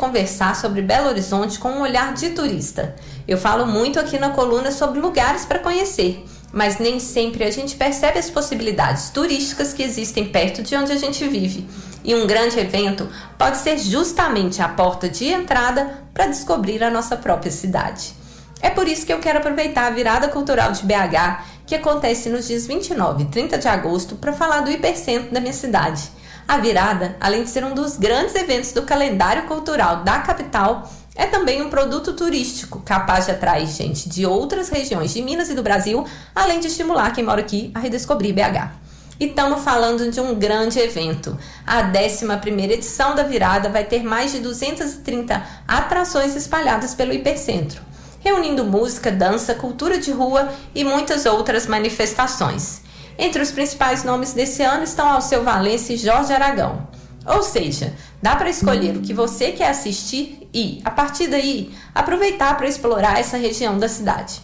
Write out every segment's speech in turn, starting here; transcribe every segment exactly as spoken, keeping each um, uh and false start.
conversar sobre Belo Horizonte com um olhar de turista. Eu falo muito aqui na coluna sobre lugares para conhecer, mas nem sempre a gente percebe as possibilidades turísticas que existem perto de onde a gente vive. E um grande evento pode ser justamente a porta de entrada para descobrir a nossa própria cidade. É por isso que eu quero aproveitar a Virada Cultural de B H, que acontece nos dias vinte e nove e trinta de agosto, para falar do hipercentro da minha cidade. A virada, além de ser um dos grandes eventos do calendário cultural da capital, é também um produto turístico capaz de atrair gente de outras regiões de Minas e do Brasil, além de estimular quem mora aqui a redescobrir B H. E estamos falando de um grande evento. A décima primeira edição da virada vai ter mais de duzentas e trinta atrações espalhadas pelo hipercentro, reunindo música, dança, cultura de rua e muitas outras manifestações. Entre os principais nomes desse ano estão Alceu Valença e Jorge Aragão. Ou seja, dá para escolher o que você quer assistir e, a partir daí, aproveitar para explorar essa região da cidade.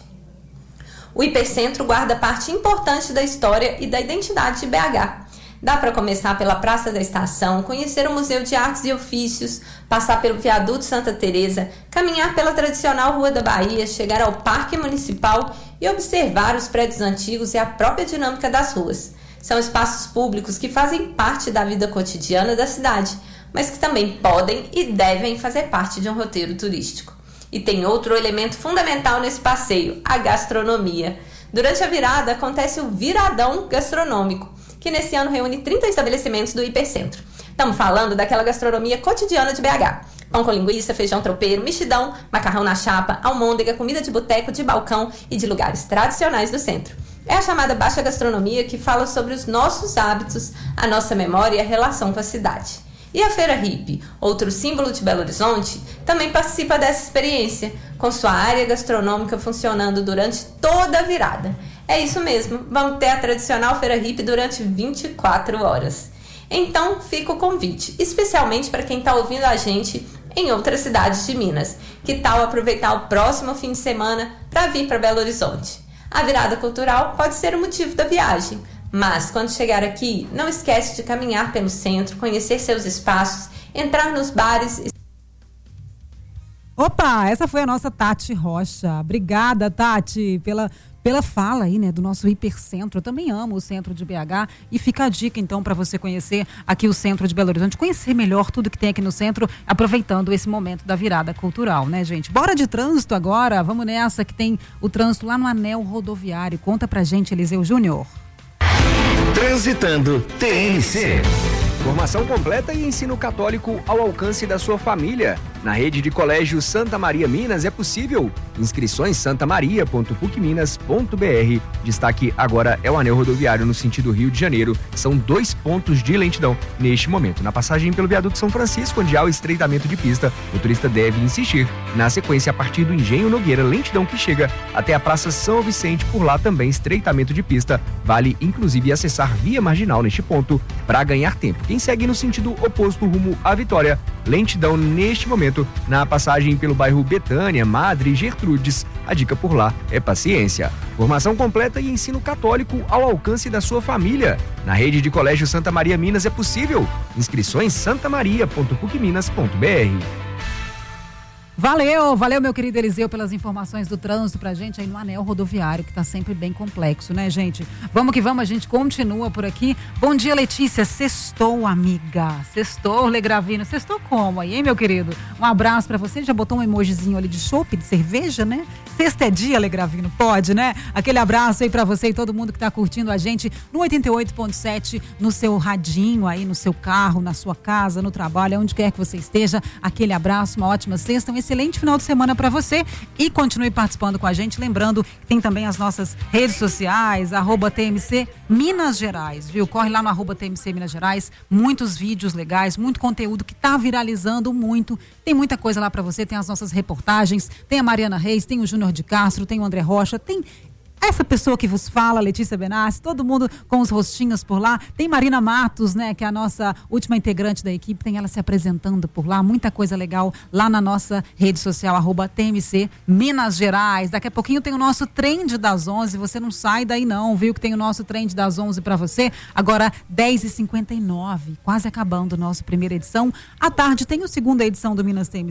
O hipercentro guarda parte importante da história e da identidade de B H. Dá para começar pela Praça da Estação, conhecer o Museu de Artes e Ofícios, passar pelo Viaduto Santa Teresa, caminhar pela tradicional Rua da Bahia, chegar ao Parque Municipal e observar os prédios antigos e a própria dinâmica das ruas. São espaços públicos que fazem parte da vida cotidiana da cidade, mas que também podem e devem fazer parte de um roteiro turístico. E tem outro elemento fundamental nesse passeio, a gastronomia. Durante a virada acontece o Viradão Gastronômico, que nesse ano reúne trinta estabelecimentos do hipercentro. Estamos falando daquela gastronomia cotidiana de B H. Pão com linguiça, feijão tropeiro, mexidão, macarrão na chapa, almôndega, comida de boteco, de balcão e de lugares tradicionais do centro. É a chamada baixa gastronomia que fala sobre os nossos hábitos, a nossa memória e a relação com a cidade. E a Feira Hippie, outro símbolo de Belo Horizonte, também participa dessa experiência, com sua área gastronômica funcionando durante toda a virada. É isso mesmo, vamos ter a tradicional Feira Hippie durante vinte e quatro horas. Então fica o convite, especialmente para quem está ouvindo a gente em outras cidades de Minas. Que tal aproveitar o próximo fim de semana para vir para Belo Horizonte? A virada cultural pode ser o motivo da viagem, mas quando chegar aqui, não esquece de caminhar pelo centro, conhecer seus espaços, entrar nos bares e... Opa, essa foi a nossa Tati Rocha. Obrigada, Tati, pela, pela fala aí, né, do nosso hipercentro. Eu também amo o centro de B H e fica a dica, então, para você conhecer aqui o centro de Belo Horizonte, conhecer melhor tudo que tem aqui no centro, aproveitando esse momento da virada cultural, né, gente? Bora de trânsito agora, vamos nessa, que tem o trânsito lá no Anel Rodoviário. Conta pra gente, Eliseu Júnior. Transitando T N C. Formação completa e ensino católico ao alcance da sua família. Na rede de colégio Santa Maria Minas é possível. Inscrições santamaria ponto puc minas ponto br. Destaque agora é o anel rodoviário no sentido Rio de Janeiro. São dois pontos de lentidão neste momento. Na passagem pelo viaduto São Francisco, onde há o estreitamento de pista, o motorista deve insistir. Na sequência, a partir do Engenho Nogueira, lentidão que chega até a Praça São Vicente, por lá também estreitamento de pista. Vale inclusive acessar via marginal neste ponto para ganhar tempo. Quem segue no sentido oposto rumo à Vitória, lentidão neste momento na passagem pelo bairro Betânia, Madre e Gertrudes. A dica por lá é paciência. Formação completa e ensino católico ao alcance da sua família. Na rede de colégio Santa Maria Minas é possível. Inscrições santamaria ponto puc minas ponto br. Valeu, valeu meu querido Eliseu pelas informações do trânsito pra gente aí no anel rodoviário, que tá sempre bem complexo, né, gente? Vamos que vamos, a gente continua por aqui. Bom dia, Letícia. Sextou, amiga. Sextou, Legravino. Sextou como aí, hein, meu querido? Um abraço pra você. Já botou um emojizinho ali de chopp, de cerveja, né? Sexta é dia, Legravino, pode, né? Aquele abraço aí pra você e todo mundo que tá curtindo a gente no oitenta e oito ponto sete, no seu radinho aí, no seu carro, na sua casa, no trabalho, onde quer que você esteja. Aquele abraço, uma ótima sexta, um excelente final de semana para você e continue participando com a gente, lembrando que tem também as nossas redes sociais, arroba T M C Minas Gerais, viu? Corre lá no arroba T M C Minas Gerais, muitos vídeos legais, muito conteúdo que tá viralizando muito, tem muita coisa lá para você, tem as nossas reportagens, tem a Mariana Reis, tem o Júnior de Castro, tem o André Rocha, tem essa pessoa que vos fala, Letícia Benassi, todo mundo com os rostinhos por lá. Tem Marina Matos, né, que é a nossa última integrante da equipe, tem ela se apresentando por lá, muita coisa legal lá na nossa rede social, arroba T M C Minas Gerais. Daqui a pouquinho tem o nosso Trend das onze, você não sai daí não, viu, que tem o nosso Trend das onze para você. Agora dez e cinquenta e nove, quase acabando a nossa primeira edição. À tarde tem a segunda edição do Minas T M C.